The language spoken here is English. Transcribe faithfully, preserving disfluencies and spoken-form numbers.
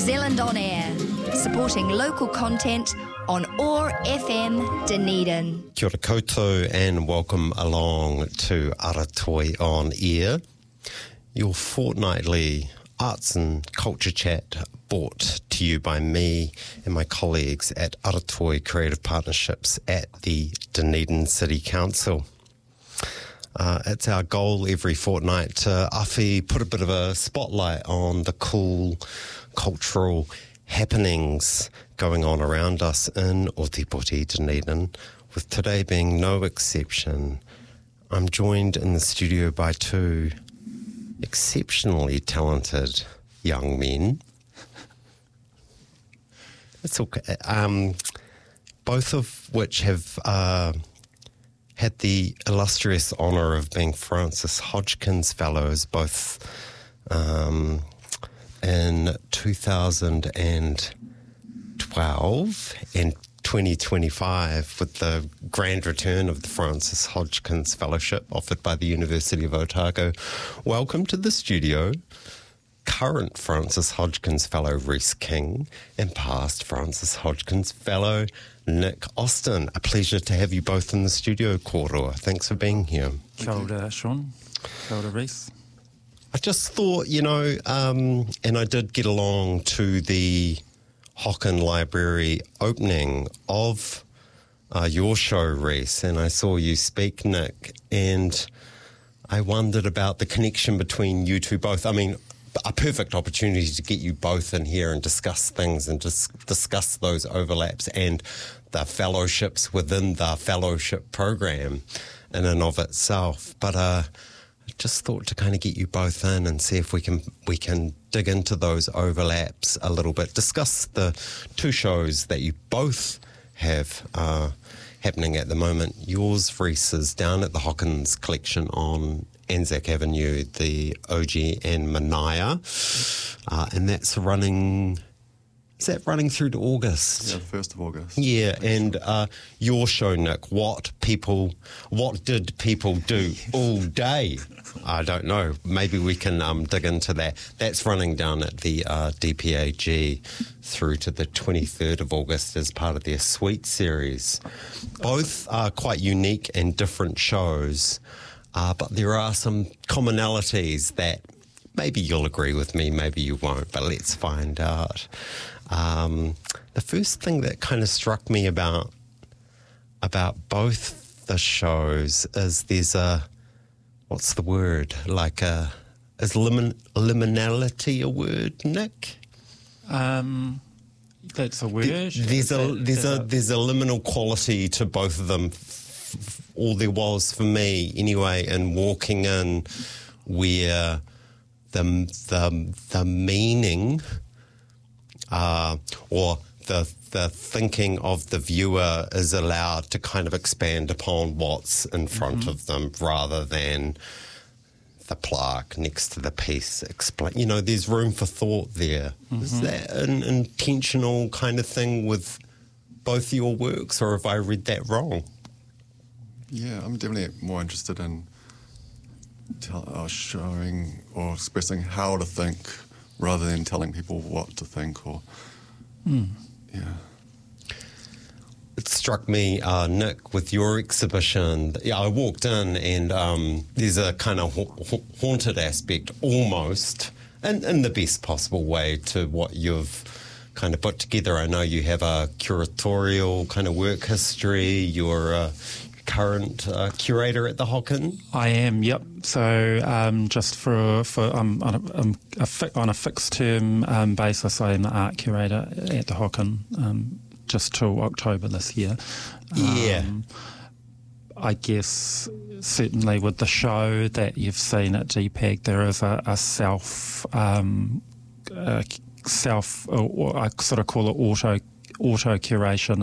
Zealand On Air, supporting local content on O A R F M Dunedin. Kia ora koutou and welcome along to Aratoi On Air, your fortnightly arts and culture chat brought to you by me and my colleagues at Aratoi Creative Partnerships at the Dunedin City Council. Uh, it's our goal every fortnight to awhi put a bit of a spotlight on the cool cultural happenings going on around us in Ōtepoti, Dunedin, with today being no exception. I'm joined in the studio by two exceptionally talented young men. It's okay. Um, both of which have uh, had the illustrious honour of being Francis Hodgkins Fellows, both um, in two thousand twelve and twenty twenty-five, with the grand return of the Francis Hodgkins Fellowship offered by the University of Otago. Welcome to the studio, current Francis Hodgkins Fellow Reese King and past Francis Hodgkins Fellow Nick Austin. A pleasure to have you both in the studio, Kōroa. Thanks for being here. Kia ora, Sean. Kia ora, Reese. I just thought, you know, um, and I did get along to the Hocken Library opening of uh, your show, Reese, and I saw you speak, Nick, and I wondered about the connection between you two both. I mean, a perfect opportunity to get you both in here and discuss things and just discuss those overlaps and the fellowships within the fellowship program in and of itself. But uh, I just thought to kind of get you both in and see if we can we can dig into those overlaps a little bit, discuss the two shows that you both have uh, happening at the moment. Yours, Reese, is down at the Hockins Collection on Anzac Avenue, the O G and Manaia, uh, and that's running, is that running through to August? Yeah, first of August. Yeah, and uh, your show, Nick, what people, what did people do all day? I don't know. Maybe we can um, dig into that. That's running down at the uh, D P A G through to the twenty-third of August as part of their Sweet series. Both are quite unique and different shows. Uh, but there are some commonalities that maybe you'll agree with me, maybe you won't, but let's find out. Um, the first thing that kind of struck me about about both the shows is there's a, what's the word, like a, is limin, liminality a word, Nick? Um, that's a word. There's a, there's a, there's a liminal quality to both of them. All there was for me anyway in walking in, where the the the meaning uh, or the the thinking of the viewer is allowed to kind of expand upon what's in front mm-hmm. of them, rather than the plaque next to the piece explain. You know, there's room for thought there. Mm-hmm. Is that an intentional kind of thing with both your works, or have I read that wrong? Yeah, I'm definitely more interested in tell, uh, showing or expressing how to think rather than telling people what to think. Or mm. yeah, it struck me, uh, Nick, with your exhibition. Yeah, I walked in and um, there's a kind of ha- ha- haunted aspect, almost, in, in the best possible way, to what you've kind of put together. I know you have a curatorial kind of work history. You're a current uh, curator at the Hocken? I am, yep. So um, just for for um, on, a, um, a fi- on a fixed term um, basis, I am the art curator at the Hocken um, just till October this year. Yeah. Um, I guess certainly with the show that you've seen at G P A G, there is a, a self um, uh, self, or I sort of call it auto auto curation